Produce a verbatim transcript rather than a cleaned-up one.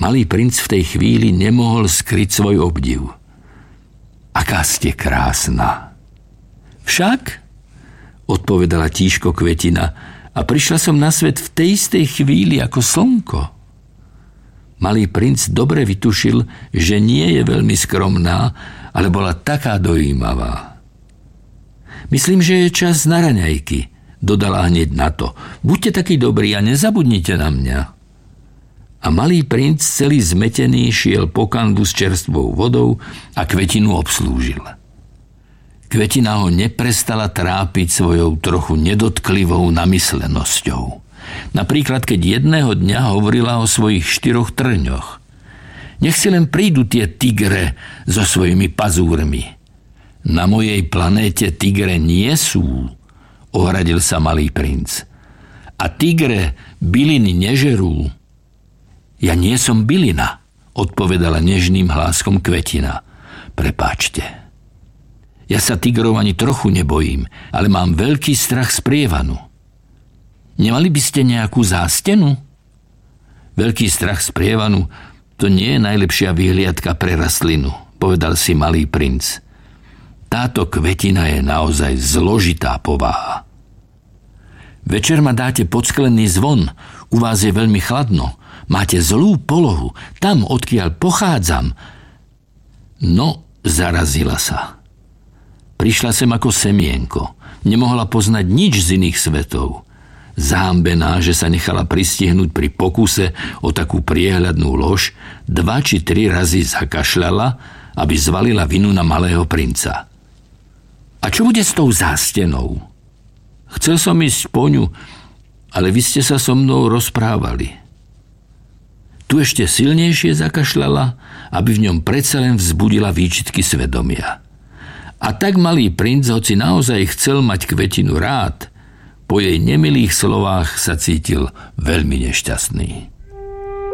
Malý princ v tej chvíli nemohol skryť svoj obdiv. Aká ste krásna. Však, odpovedala tížko kvetina, a prišla som na svet v tej istej chvíli ako slnko. Malý princ dobre vytušil, že nie je veľmi skromná, ale bola taká dojímavá. Myslím, že je čas na raňajky, dodala hneď na to. Buďte takí dobrí a nezabudnite na mňa. A malý princ celý zmetený šiel po kanvu s čerstvou vodou a kvetinu obslúžil. Kvetina ho neprestala trápiť svojou trochu nedotklivou namyslenosťou. Napríklad, keď jedného dňa hovorila o svojich štyroch trňoch. Nech si len prídu tie tigre so svojimi pazúrmi. Na mojej planéte tigre nie sú, ohradil sa malý princ. A tigre byliny nežerú. Ja nie som bylina, odpovedala nežným hláskom kvetina. Prepáčte. Ja sa tigrov ani trochu nebojím, ale mám veľký strach z prievanu. Nemali by ste nejakú zástenu? Veľký strach z prievanu, to nie je najlepšia vyhliadka pre rastlinu, povedal si malý princ. Táto kvetina je naozaj zložitá povaha. Večer ma dáte pod sklený zvon, u vás je veľmi chladno, máte zlú polohu, tam, odkiaľ pochádzam. No, zarazila sa. Prišla sem ako semienko. Nemohla poznať nič z iných svetov. Zahambená, že sa nechala pristihnúť pri pokuse o takú priehľadnú lož, dva či tri razy zakašľala, aby zvalila vinu na malého princa. A čo bude s tou zástenou? Chcel som ísť po ňu, ale vy ste sa so mnou rozprávali. Tu ešte silnejšie zakašľala, aby v ňom predsa len vzbudila výčitky svedomia. A tak malý princ, hoci naozaj chcel mať kvetinu rád, po jej nemilých slovách sa cítil veľmi nešťastný.